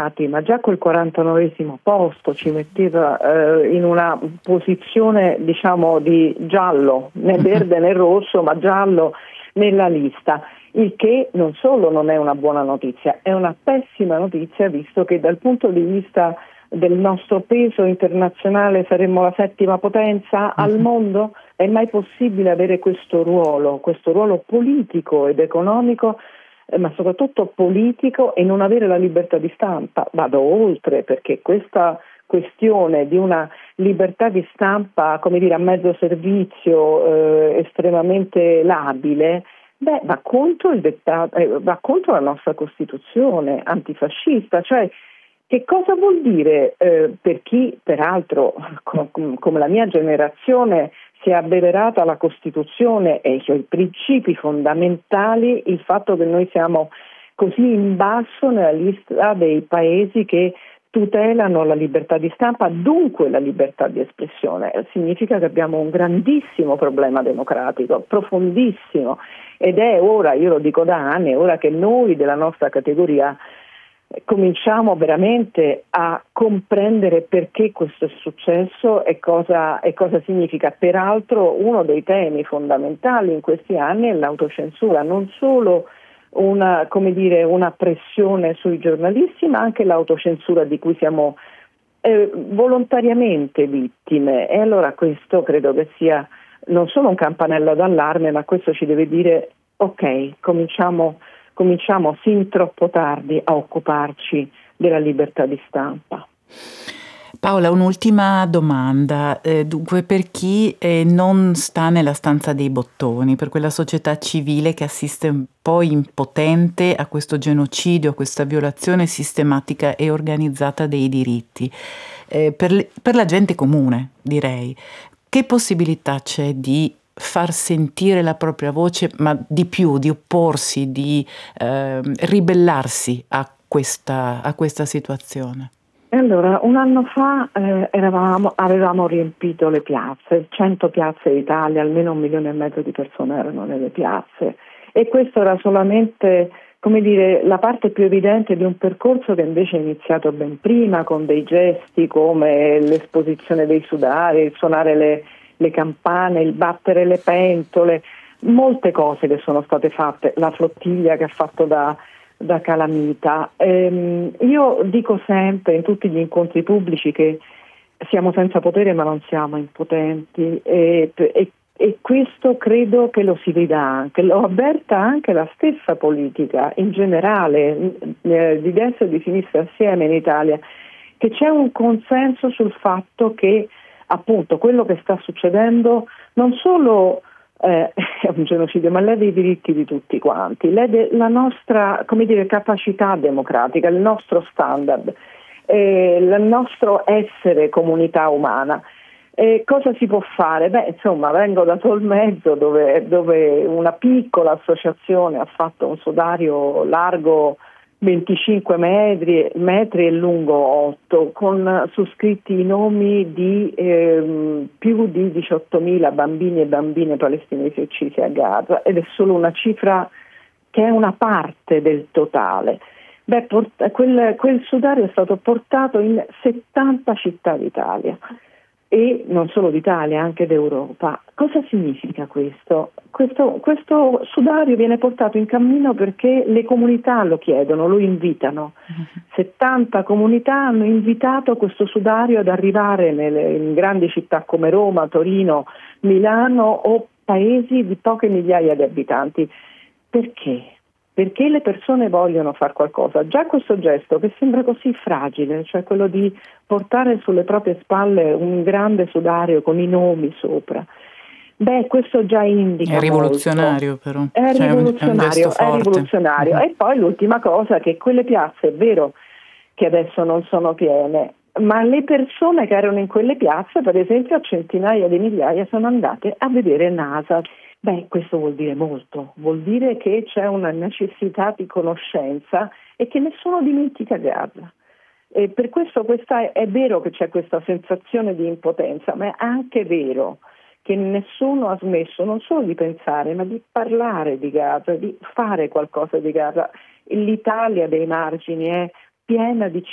arrivati, ma già col 49esimo posto ci metteva in una posizione, diciamo, di giallo, né verde né rosso, ma giallo nella lista, il che non solo non è una buona notizia, è una pessima notizia, visto che dal punto di vista del nostro peso internazionale saremmo la settima potenza al mondo. È mai possibile avere questo ruolo politico ed economico, ma soprattutto politico, e non avere la libertà di stampa? Vado oltre, perché questa questione di una libertà di stampa, come dire, a mezzo servizio, estremamente labile, va contro va contro la nostra Costituzione antifascista. Cioè, che cosa vuol dire per chi, peraltro, come la mia generazione, si è abbeverata la Costituzione e i principi fondamentali, il fatto che noi siamo così in basso nella lista dei paesi che tutelano la libertà di stampa, dunque la libertà di espressione? Significa che abbiamo un grandissimo problema democratico, profondissimo, ed è ora, io lo dico da anni, è ora che noi della nostra categoria cominciamo veramente a comprendere perché questo è successo e cosa significa. Peraltro uno dei temi fondamentali in questi anni è l'autocensura, non solo una pressione sui giornalisti, ma anche l'autocensura di cui siamo volontariamente vittime. E allora questo credo che sia non solo un campanello d'allarme, ma questo ci deve dire: ok, cominciamo sin troppo tardi a occuparci della libertà di stampa. Paola, un'ultima domanda. Dunque, per chi non sta nella stanza dei bottoni, per quella società civile che assiste un po' impotente a questo genocidio, a questa violazione sistematica e organizzata dei diritti, per la gente comune, direi, che possibilità c'è di far sentire la propria voce, ma di più, di opporsi, di ribellarsi a questa situazione? E allora, un anno fa avevamo riempito le piazze, 100 piazze d'Italia, almeno 1,5 milioni di persone erano nelle piazze, e questo era solamente, come dire, la parte più evidente di un percorso che invece è iniziato ben prima, con dei gesti come l'esposizione dei sudari, il suonare le campane, il battere le pentole, molte cose che sono state fatte, la flottiglia che ha fatto da calamita. Io dico sempre in tutti gli incontri pubblici che siamo senza potere ma non siamo impotenti, e questo credo che lo si veda anche, lo avverta anche la stessa politica in generale, di destra e di sinistra assieme in Italia, che c'è un consenso sul fatto che appunto quello che sta succedendo non solo è un genocidio, ma lede i diritti di tutti quanti, lede la nostra, come dire, capacità democratica, il nostro standard, il nostro essere comunità umana. Cosa si può fare? Insomma, vengo da Tolmezzo, dove una piccola associazione ha fatto un sudario largo 25 metri e lungo 8, con su scritti i nomi di più di 18.000 bambini e bambine palestinesi uccisi a Gaza, ed è solo una cifra che è una parte del totale. Quel sudario è stato portato in 70 città d'Italia, e non solo d'Italia, anche d'Europa. Cosa significa questo? Questo sudario viene portato in cammino perché le comunità lo chiedono, lo invitano. 70 comunità hanno invitato questo sudario ad arrivare in grandi città come Roma, Torino, Milano o paesi di poche migliaia di abitanti. Perché? Perché le persone vogliono fare qualcosa. Già questo gesto, che sembra così fragile, cioè quello di portare sulle proprie spalle un grande sudario con i nomi sopra, questo già indica È rivoluzionario molto. però. È Cioè, è un gesto è forte. rivoluzionario. E poi l'ultima cosa, che quelle piazze è vero che adesso non sono piene, ma le persone che erano in quelle piazze, per esempio a centinaia di migliaia, sono andate a vedere NASA. Questo vuol dire molto, vuol dire che c'è una necessità di conoscenza e che nessuno dimentica Gaza. E per questo è vero che c'è questa sensazione di impotenza, ma è anche vero che nessuno ha smesso non solo di pensare, ma di parlare di Gaza, di fare qualcosa di Gaza. L'Italia dei margini è piena di